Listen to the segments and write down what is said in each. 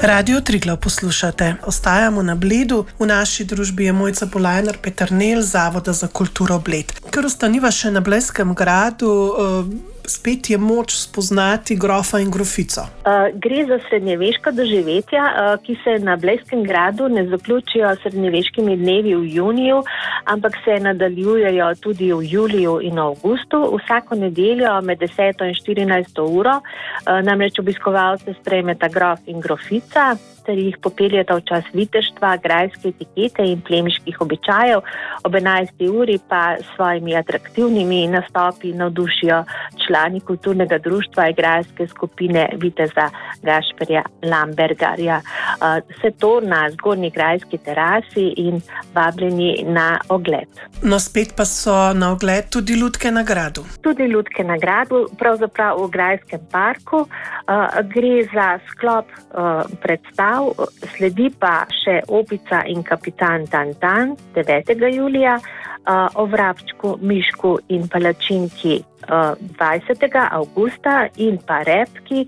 Radio Triglav poslušate. Ostajamo na Bledu. V naši družbi je Mojca Polajnar Peternelj z Zavoda za kulturo Bled. Ker ostaniva še na Blejskem gradu, spet je moč spoznati grofa in grofico. Gre za srednjeveška doživetja, ki se na Blejskem gradu ne zaključijo srednjeveškimi dnevi v juniju, ampak se nadaljujejo tudi v juliju in avgustu. Vsako nedeljo med 10. in 14. uro namreč obiskovalce sprejmeta grof in grofica, ter jih popeljeta v čas viteštva, grajske etikete in plemiških običajev. Ob 11. uri pa s svojimi atraktivnimi nastopi navdušijo člani kulturnega društva igralske skupine viteza Gašperja Lambergarja. Vse to na zgornji grajski terasi in vabljeni na ogled. No, spet pa so na ogled tudi lutke na gradu. Tudi lutke na gradu, pravzaprav v grajskem parku. Gre za sklop predstav. Sledi pa še Opica in kapitan Tantan 9. julija, o Vrabčku, Mišku in palačinki 20. avgusta in pa Repki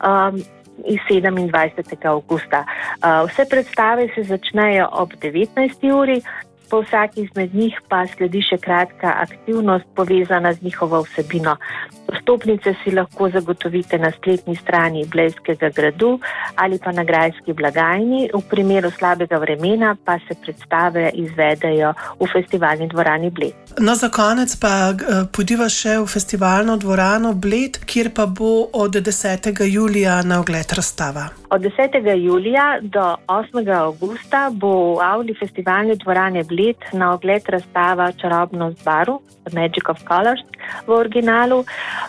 iz 27. avgusta. Vse predstave se začnejo ob 19. uri, po vsaki izmed njih pa sledi še kratka aktivnost povezana z njihovo vsebino. Vstopnice si lahko zagotovite na spletni strani Blejskega gradu ali pa na grajski blagajni. V primeru slabega vremena pa se predstave izvedejo v festivalni dvorani Bled. No, za konec pa pojdiva še v festivalno dvorano Bled, kjer pa bo od 10. julija na ogled razstava. Od 10. julija do 8. avgusta bo v avli festivalne dvorane Bled na ogled razstava Čarobnost barv, The Magic of Colors v originalu,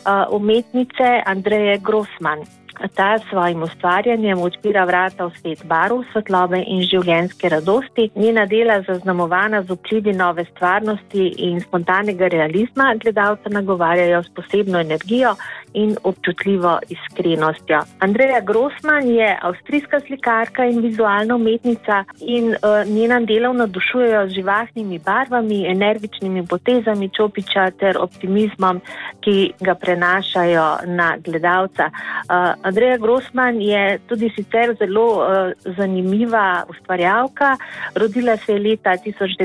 umetnice Andreje Grossman. Ta s svojim ustvarjanjem odpira vrata v svet barv, svetlobe in življenjske radosti. Njena dela, zaznamovana z vplivi nove stvarnosti in spontanega realizma, gledalca nagovarjajo s posebno energijo in občutljivo iskrenostjo. Andreja Grossman je avstrijska slikarka in vizualna umetnica in njena dela navdušujejo z živahnimi barvami, energičnimi potezami čopiča ter optimizmom, ki ga prenašajo na gledalca. Andreja Grossman je tudi sicer zelo zanimiva ustvarjalka. Rodila se je leta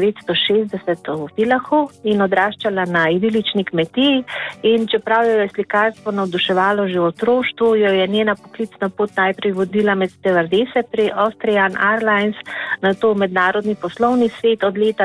1960 v Vilahu in odraščala na idilični kmetiji. In čeprav jo je slikarstvo navduševalo že v otroštvu, jo je njena poklicna pot najprej vodila med stevardese pri Austrian Airlines, nato v mednarodni poslovni svet, od leta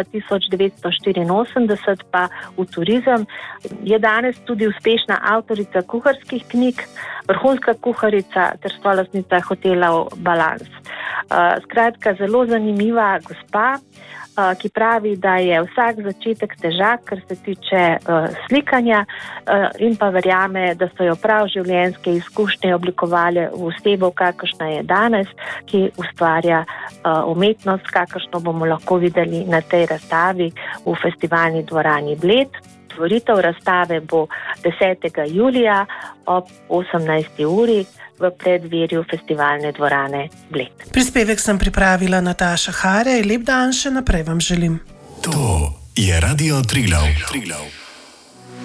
1984 pa v turizem. Je danes tudi uspešna avtorica kuharskih knjig, vrhunska kuharica ter solastnica hotelov Balans. Skratka, zelo zanimiva gospa, ki pravi, da je vsak začetek težak, kar se tiče slikanja, in pa verjame, da so jo prav življenjske izkušnje oblikovale v osebo, kakršna je danes, ki ustvarja umetnost, kakršno bomo lahko videli na tej razstavi v festivalni dvorani Bled. Otvoritev razstave bo 10. julija ob 18. uri v predverju festivalne dvorane Bled. Prispevek sem pripravila Nataša Hare. Lep dan še naprej vam želim. To je Radio Triglav.